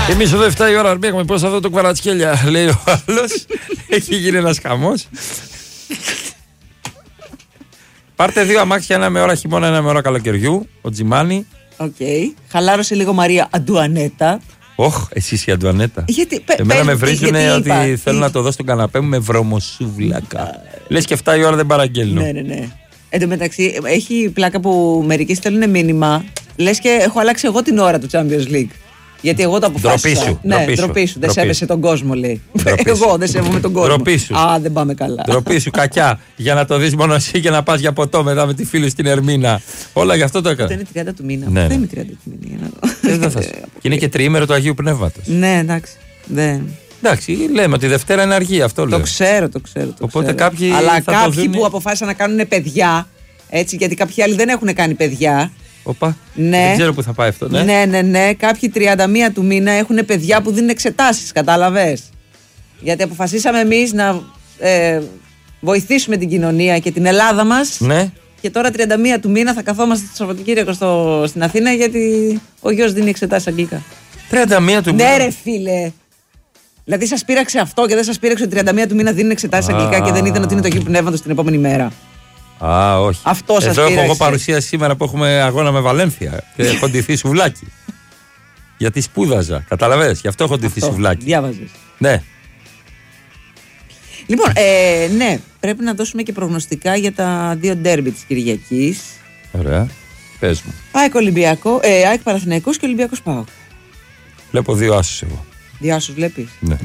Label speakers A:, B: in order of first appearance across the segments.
A: Εμείς εδώ 7 η ώρα έχουμε πώς αυτό το κουαρατσχέλια, λέει ο άλλος. Έχει γίνει ένας χαμός. Πάρτε 2 αμάξια, ένα με ώρα χειμώνα, ένα με ώρα καλοκαιριού. Ο Τζιμάνι.
B: Οκ. Χαλάρωσε λίγο Μαρία Αντουανέτα.
A: Όχ, εσείς η Αντουανέτα.
B: Γιατί,
A: εμένα με βρίζουνε ότι θέλω να το δω στον καναπέ μου με βρωμοσούβλακα. Λες και 7 η ώρα δεν παραγγέλνω.
B: Ναι. Εν τω μεταξύ, έχει πλάκα που μερικοί στέλνουν μήνυμα. Λες και έχω αλλάξει εγώ την ώρα του Champions League. Γιατί εγώ το αποφάσισα. Ντροπή σου. Δεν σέβεσαι τον κόσμο, λέει. Εγώ δεν σέβομαι τον κόσμο.
A: Ντροπή σου.
B: Α, δεν πάμε καλά.
A: Ντροπή σου, κακιά. Για να το δεις μόνο εσύ και να πας για ποτό μετά με τη φίλη στην Ερμίνα. Όλα γι' αυτό το έκανα.
B: Αυτό είναι 30 του μήνα.
A: Ναι.
B: Δεν είναι 30 του μήνα.
A: Και είναι και τριήμερο του Αγίου Πνεύματος.
B: Ναι, εντάξει.
A: Εντάξει, λέμε ότι Δευτέρα είναι αργή, αυτό λέω.
B: Το ξέρω.
A: Οπότε κάποιοι.
B: Αλλά κάποιοι που αποφάσισαν να κάνουν παιδιά. Έτσι, γιατί κάποιοι άλλοι δεν έχουν κάνει παιδιά.
A: Οπα,
B: ναι.
A: Δεν ξέρω που θα πάει αυτό, ναι.
B: Ναι. Κάποιοι 31 του μήνα έχουν παιδιά που δίνουν εξετάσεις, κατάλαβες. Γιατί αποφασίσαμε εμείς να βοηθήσουμε την κοινωνία και την Ελλάδα μας.
A: Ναι.
B: Και τώρα 31 του μήνα θα καθόμαστε το Σαββατοκύριακο στην Αθήνα γιατί ο γιος δίνει εξετάσεις αγγλικά.
A: 31 του μήνα.
B: Ναι, ρε φίλε. Δηλαδή σας πείραξε αυτό και δεν σας πείραξε ότι 31 του μήνα δίνουν εξετάσεις αγγλικά και δεν είδαν ότι είναι το Αγίου Πνεύματος την επόμενη μέρα.
A: Α, όχι.
B: Αυτό σας
A: εδώ
B: πείραξε.
A: έχω εγώ παρουσίαση σήμερα που έχουμε αγώνα με Βαλένθια και έχω ντυθεί σουβλάκι. Γιατί σπούδαζα, καταλαβαίνεις, γι' αυτό έχω ντυθεί σουβλάκι.
B: Διάβαζες.
A: Ναι.
B: Λοιπόν, ναι, πρέπει να δώσουμε και προγνωστικά για τα 2 ντέρμπι της Κυριακής.
A: Ωραία, πες μου.
B: ΑΕΚ Παναθηναϊκός και Ολυμπιακός ΠΑΟΚ.
A: Βλέπω 2 άσους εγώ.
B: 2 άσους βλέπεις?
A: Ναι.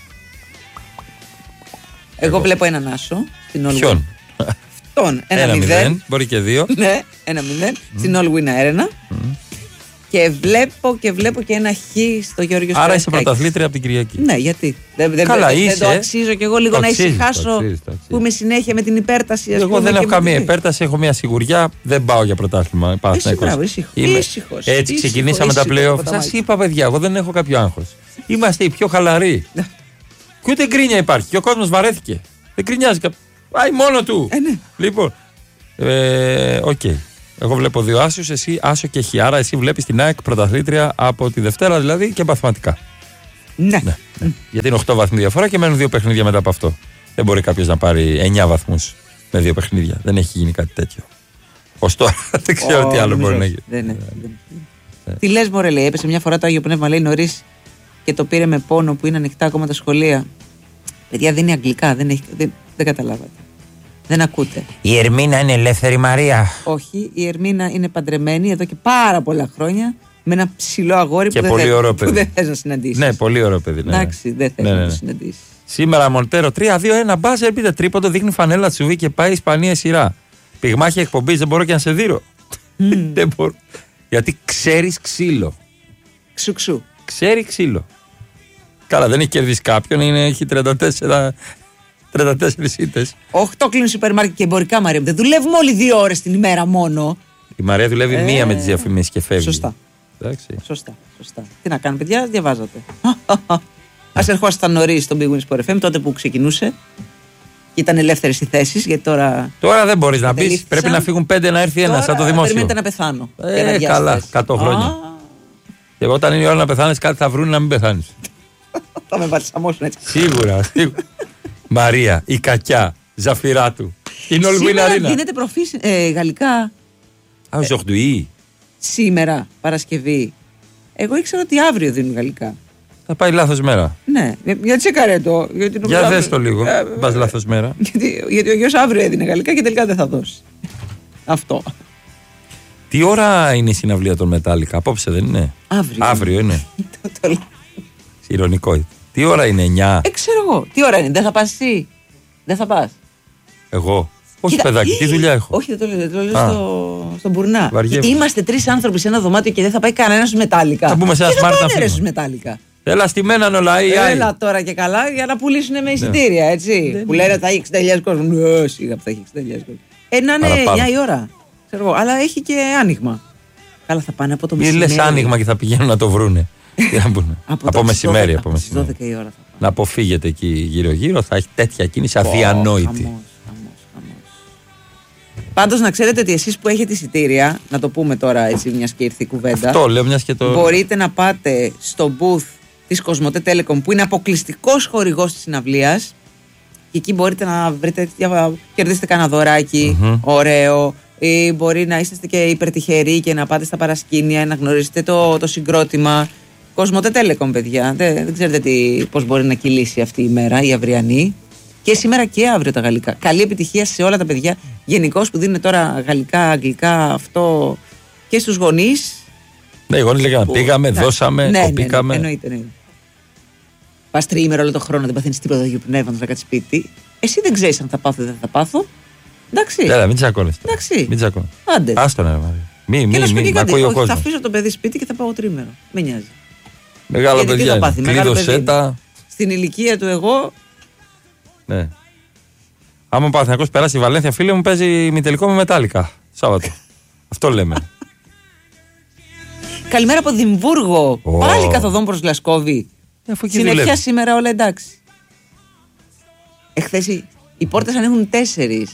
B: Εγώ βλέπω έναν άσο.
A: Ποιον?
B: Τον
A: 1-0. Μπορεί και 2.
B: Ναι, 1-0. Στην All Win Arena. Και βλέπω και ένα χ στο Γιώργο Σπυράκη.
A: Άρα είσαι πρωταθλήτρια από την Κυριακή.
B: Ναι, γιατί.
A: Καλά,
B: δεν το αξίζω κι εγώ λίγο να ησυχάσω που είμαι συνέχεια με την υπέρταση.
A: Εγώ δεν έχω καμία υπέρταση, έχω μια σιγουριά. Δεν πάω για πρωτάθλημα.
B: Ήσυχος.
A: Έτσι ξεκινήσαμε τα playoff. Σας είπα, παιδιά, εγώ δεν έχω κάποιο άγχος. Είμαστε οι πιο χαλαροί. Και ούτε γκρίνια υπάρχει. Και ο κόσμος βαρέθηκε. Δεν γκρινιάζει κάποιο. Πάει μόνο του.
B: Ναι.
A: Λοιπόν. Οκ. Εγώ βλέπω 2 άσους, εσύ άσο και χ. Άρα εσύ βλέπεις την ΑΕΚ πρωταθλήτρια από τη Δευτέρα δηλαδή και μαθηματικά.
B: Ναι.
A: Γιατί είναι 8 βαθμοί διαφορά και μένουν 2 παιχνίδια μετά από αυτό. Δεν μπορεί κάποιος να πάρει 9 βαθμούς με 2 παιχνίδια. Δεν έχει γίνει κάτι τέτοιο. Ως τώρα δεν ξέρω τι άλλο μπορεί να γίνει.
B: Τι λες, μωρέ, λέει. Έπεσε μια φορά το Άγιο Πνεύμα, λέει, νωρίς και το πήρε με πόνο που είναι ανοιχτά ακόμα τα σχολεία. Παιδιά, δίνει αγγλικά, δεν καταλάβατε. Δεν ακούτε.
A: Η Ερμίνα είναι ελεύθερη, Μαρία?
B: Όχι, η Ερμίνα είναι παντρεμένη εδώ και πάρα πολλά χρόνια με ένα ψηλό αγόρι
A: και
B: που δεν θες να συναντήσεις.
A: Ναι, πολύ ωραίο παιδί. Ναι.
B: Εντάξει, δεν θες να το συναντήσεις.
A: Σήμερα Μοντέρο 3-2-1 μπάζερ, πείτε τρίποντο, δείχνει φανέλα τσουβί και πάει Ισπανία σειρά. Πυγμάχη εκπομπής, δεν μπορώ και να σε δείρω. Δεν μπορώ. Γιατί ξέρεις ξύλο.
B: Ξουξού.
A: Ξέρει ξύλο. Καλά, δεν έχει κερδίσει κάποιον, έχει 34 ήττες.
B: 8 κλείνουν σούπερ μάρκετ και εμπορικά, Μαρία. Δεν δουλεύουμε όλοι 2 ώρες την ημέρα μόνο.
A: Η Μαρία δουλεύει 1 με τις διαφημίσεις και φεύγει.
B: Σωστά.
A: Εντάξει.
B: Σωστά. Τι να κάνουμε, παιδιά, διαβάζατε. Ας ερχόσασταν νωρίς στον Big Win Sport FM, τότε που ξεκινούσε. Ήταν ελεύθερες οι θέσεις, γιατί τώρα.
A: Τώρα δεν μπορείς να μπεις. Πρέπει να φύγουν 5 να έρθει ένα, σαν το δημόσιο.
B: Περιμένετε να πεθάνω.
A: Καλά, 100 χρόνια. Και όταν είναι η ώρα να πεθάνεις, κάτι θα βρουν να μην πεθάνεις.
B: Θα με βαλσαμώσουν έτσι.
A: Σίγουρα. Μαρία, η κακιά, Ζαφυράτου. Είναι όλη
B: Σήμερα
A: Αρήνα.
B: δίνεται προφή γαλλικά.
A: Aujourd'hui.
B: Σήμερα, Παρασκευή. Εγώ ήξερα ότι αύριο δίνουν γαλλικά.
A: Θα πάει λάθος μέρα.
B: Ναι, γιατί τσεκάρε το.
A: Για δες το λίγο. Πας λάθος μέρα.
B: Γιατί ο γιος αύριο έδινε γαλλικά και τελικά δεν θα δώσει. Αυτό.
A: Τι ώρα είναι η συναυλία των Μετάλλικα? Απόψε δεν είναι? Αύριο είναι. Ηρωνικό. Τι ώρα είναι? 9?
B: Ξέρω εγώ. Τι ώρα είναι? Δεν θα πας εσύ? Δεν θα πας?
A: Εγώ? Όχι, παιδάκι, τι δουλειά έχω?
B: Όχι, δεν το λέω στον Μπουρνά. Είμαστε 3 άνθρωποι σε ένα δωμάτιο και δεν θα πάει κανένας στους Μετάλλικα.
A: Θα μπούμε σε ένα smart να
B: στους Μετάλλικα.
A: Έλα στημέναν όλα.
B: Έλα τώρα και καλά για να πουλήσουν με εισιτήρια, έτσι. Που λένε θα έχει 60.000 κόσμο. Σιγά που θα έχει 60.000 κόσμο. Να είναι 9 η ώρα. Αλλά έχει και άνοιγμα. Καλά, θα πάνε από το μεσημέρι.
A: Λες άνοιγμα και θα πηγαίνουν να το βρούνε. Από μεσημέρι.
B: Από τις 12 η ώρα θα πάνε.
A: Να αποφύγετε εκεί γύρω-γύρω, θα έχει τέτοια κίνηση αδιανόητη.
B: Πάντως να ξέρετε ότι εσείς που έχετε εισιτήρια, να το πούμε τώρα έτσι, μιας και ήρθε η κουβέντα.
A: Αυτό λέω, μιας και το.
B: Μπορείτε να πάτε στο booth της Κοσμοτέ Telecom, που είναι αποκλειστικός χορηγός της συναυλίας. Και εκεί μπορείτε να βρείτε, κερδίσετε κανένα δωράκι ωραίο, ή μπορεί να είστε και υπερτυχεροί και να πάτε στα παρασκήνια, να γνωρίσετε το συγκρότημα. Κοσμοτέ Telecom, παιδιά. Δεν ξέρετε πώς μπορεί να κυλήσει αυτή η μέρα, η αυριανή. Και σήμερα και αύριο τα γαλλικά. Καλή επιτυχία σε όλα τα παιδιά γενικώς που δίνουν τώρα γαλλικά, αγγλικά, αυτό και στους γονείς.
A: Ναι, οι γονείς λέγανε πήγαμε, δώσαμε, κοπήκαμε.
B: Ναι, εννοείται. Πας τριήμερο όλο τον χρόνο, δεν παθαίνεις τίποτα Αγίου Πνεύματος να κάτσεις σπίτι. Εσύ δεν ξέρεις αν θα πάθω ή δεν θα πάθω. Εντάξει.
A: Έλα, μην τσακώνεσαι.
B: Μην
A: τσακώνεσαι.
B: Άντε.
A: Άστο να μη, ακούει ο κόσμος.
B: Θα αφήσω το παιδί σπίτι και θα πάω τρίμερο. Μην νοιάζει.
A: Μεγάλο παιδιά. Κλείδωσέ τα.
B: Στην ηλικία του εγώ.
A: Ναι. Άμα ο Παναθηναϊκός περάσει η Βαλένθια, φίλε μου, παίζει ημιτελικό με Μετάλλικα. Σάββατο. Αυτό λέμε.
B: Καλημέρα από Δημβούργο. Πάλι καθοδόν προς Γλασκόβη. Συνεχεία σήμερα, όλα εντάξει. Εχθές οι πόρτες ανοίγουν 4.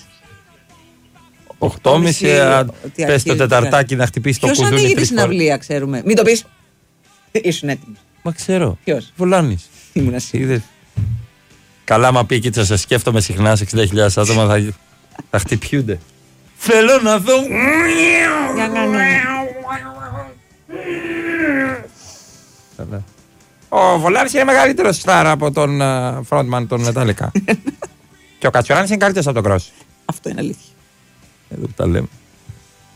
A: 8.30 πες το Τεταρτάκι να χτυπήσει το κουδούνι.
B: Ποιος ανοίγει τη συναυλία, ξέρουμε. Μην το πεις. Ήσουν έτοιμος.
A: Μα ξέρω.
B: Ποιος?
A: Βολάνης.
B: Ήμουν σίγουρη.
A: Καλά, μα πει και σε σκέφτομαι συχνά σε 60.000 άτομα θα χτυπιούνται. Θέλω να δω. Ο Βολάνης είναι μεγαλύτερος στάρ από τον frontman των Metallica. Και ο Κατσιοράνης είναι καλύτερος από τον Cross.
B: Αυτό είναι αλήθεια.
A: Εδώ τα λέμε.